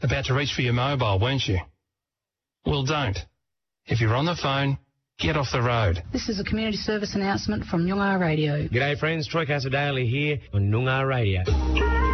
about to reach for your mobile, weren't you? Well, don't. If you're on the phone, get off the road. This is a community service announcement from Noongar Radio. G'day friends, Troy Casadale here on Noongar Radio.